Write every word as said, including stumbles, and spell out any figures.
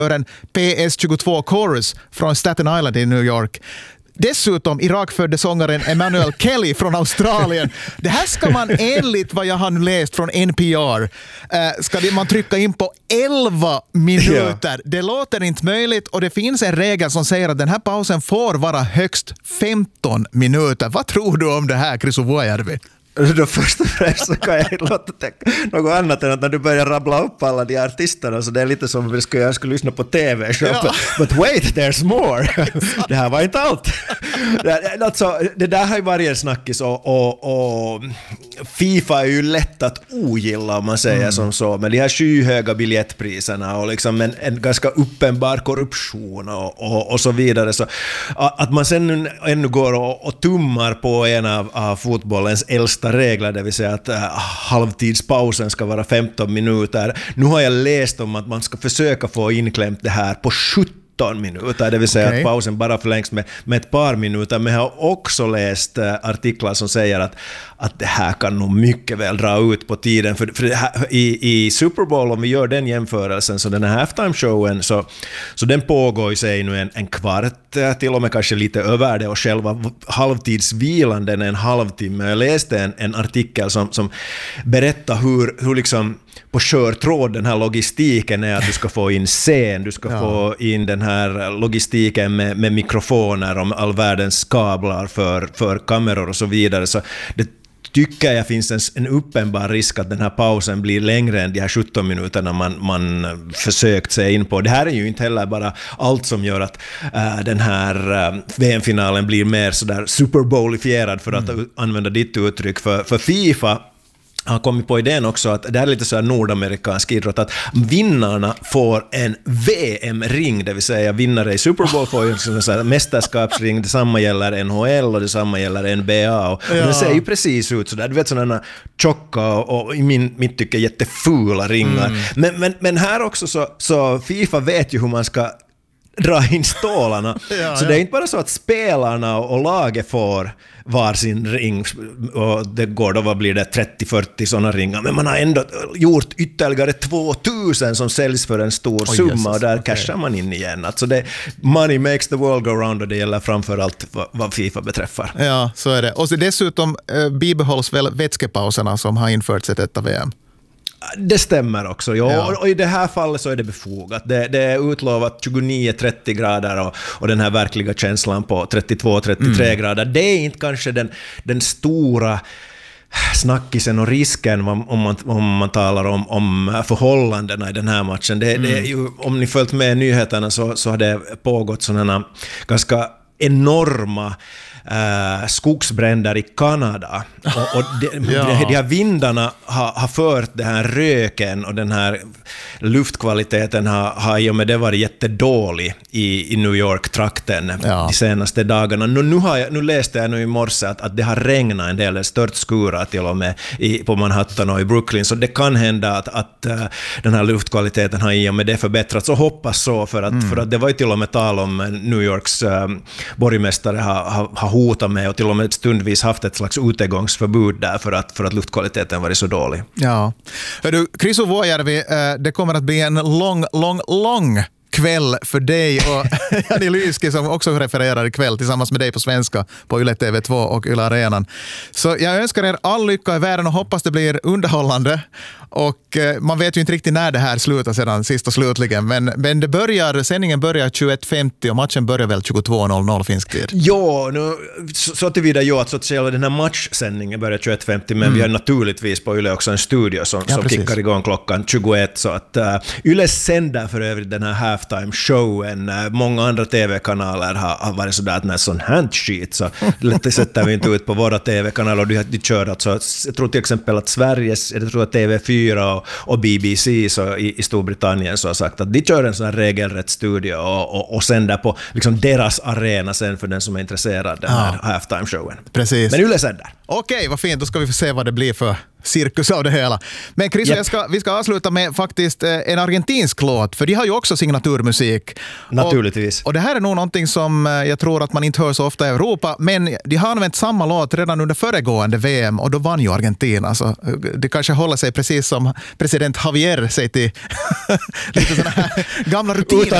en P S tjugotvå Chorus från Staten Island i New York. Dessutom Irakfödde sångaren Emmanuel Kelly från Australien. Det här ska man enligt vad jag har läst från N P R eh, ska man trycka in på elva minuter. Ja. Det låter inte möjligt och det finns en regel som säger att den här pausen får vara högst femton minuter. Vad tror du om det här, Krisu Vuojärvi? Då först och främst så kan jag låta tänka något annat än att när du börjar rabbla upp alla de artisterna så det är lite som om jag skulle, jag skulle lyssna på tv. Ja. But wait, there's more. Det här var inte allt. Alltså, det där har ju varit en snackis och, och, och FIFA är ju lätt att ogilla om man säger mm. som så. Men de här skyhöga biljettpriserna och liksom en, en ganska uppenbar korruption och, och, och så vidare. Så att man sen ännu går och, och tummar på en av, av fotbollens äldsta regler, det vill säga att äh, halvtidspausen ska vara femton minuter. Nu har jag läst om att man ska försöka få inklämt det här på sjutton minuter, det vill säga okay. att pausen bara förlängs med, med ett par minuter. Men jag har också läst äh, artiklar som säger att, att det här kan nog mycket väl dra ut på tiden. För, för det här, i, i Super Bowl, om vi gör den jämförelsen, så den här halftime-showen, så, så den pågår i sig nu en, en kvart, till och med kanske lite över det, och själva halvtidsvilanden är en halvtimme. Jag läste en, en artikel som, som berättar hur, hur liksom på körtråd den här logistiken är, att du ska få in scen, du ska ja. få in den här logistiken med, med mikrofoner och all världens kablar för, för kameror och så vidare. Så det tycker jag finns en, en uppenbar risk att den här pausen blir längre än de här sjutton minuterna man, man försökt sig in på. Det här är ju inte heller bara allt som gör att äh, den här äh, V M-finalen blir mer sådär Super Bowl-ifierad, för att mm. använda ditt uttryck. För, för FIFA har kommit på idén också att det är lite så här nordamerikansk idrott, att vinnarna får en V M-ring, det vill säga vinnare i Super Bowl får ju en sån här mästerskapsring, detsamma gäller N H L och detsamma gäller N B A och, ja. och det ser ju precis ut så där, du vet, sådana tjocka och, och i min, mitt tycke jättefula ringar. Mm. Men, men, men här också så, så FIFA vet ju hur man ska dra in stålarna. ja, så ja. det är inte bara så att spelarna och laget får var sin ring och det går då, vad blir det, trettio fyrtio sådana ringar, men man har ändå gjort ytterligare tvåtusen som säljs för en stor oh, summa Jesus. och där okay. cashar man in igen. Alltså det, money makes the world go round, och det gäller framförallt vad, vad FIFA beträffar. Ja, så är det. Och så dessutom äh, bibehålls väl vätskepauserna som har införts i detta V M. Det stämmer också, ja. Ja. Och i det här fallet så är det befogat. Det, det är utlovat tjugonio trettio grader och, och den här verkliga känslan på trettiotvå trettiotre mm. grader. Det är inte kanske den, den stora snackisen och risken om man, om man talar om, om förhållandena i den här matchen. Det, mm. det är ju, om ni följt med nyheterna så, så har det pågått sådana ganska enorma Uh, skogsbränder i Kanada och, och de, ja. de här vindarna har, har fört den här röken och den här luftkvaliteten har, har i och med det varit jättedålig i, i New York-trakten ja. de senaste dagarna. Nu, nu, har jag, nu läste jag nu i morse att, att det har regnat en del, stört skurar till och med i, på Manhattan och i Brooklyn, så det kan hända att, att uh, den här luftkvaliteten har i och med det förbättrats, och hoppas så, för att, mm. för att det var ju till och med tal om New Yorks uh, borgmästare har, har, har hotat med och till och med stundvis haft ett slags utegångsförbud där för att, för att luftkvaliteten var så dålig. Ja. Hörru, Krisu Vuojärvi, det kommer att bli en lång, lång, lång kväll för dig och Jani Lyski som också refererar ikväll tillsammans med dig på svenska på Yle T V två och Yle Arenan. Så jag önskar er all lycka i världen och hoppas det blir underhållande. Och eh, man vet ju inte riktigt när det här slutar sedan sist och slutligen, men, men det börjar, sändningen börjar tjugoett femtio och matchen börjar väl tjugotvå noll noll finsk tid. Ja, nu, så, så tillvida ju att så att säga, den här matchsändningen börjar tjugoett femtio, men mm. vi har naturligtvis på Yle också en studio som, ja, som kickar igång klockan tjugoett, så att uh, Yle sänder för övrigt den här halftime-showen. Uh, många andra tv-kanaler har, har varit sådär att när sån handshit så lätt sätter vi inte ut på våra tv-kanaler, och de, de kör alltså, jag tror till exempel att Sveriges, jag tror att T V fyra Och, och B B C så i, i Storbritannien så har sagt att de kör en sån här regelrätt studio och, och, och sänder på liksom deras arena sen för den som är intresserad, den här ja. halftime-showen. Precis. Men Yle sänder. Okej, vad fint. Då ska vi få se vad det blir för cirkus av det hela. Men Chris, Yep. jag ska, vi ska avsluta med faktiskt eh, en argentinsk låt, för de har ju också signaturmusik. Naturligtvis. Och, och det här är nog någonting som eh, jag tror att man inte hör så ofta i Europa, men de har använt samma låt redan under föregående V M och då vann ju Argentina. Så det kanske håller sig precis som president Javier säger till lite sådana här gamla rutiner.